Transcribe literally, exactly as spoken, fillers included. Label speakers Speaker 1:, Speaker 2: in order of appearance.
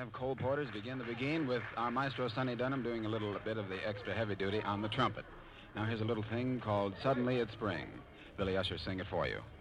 Speaker 1: have Cole Porter's Begin to Begin with our maestro Sonny Dunham doing a little bit of the extra heavy duty on the trumpet. Now here's a little thing called Suddenly It's Spring. Billy Usher sing it for you.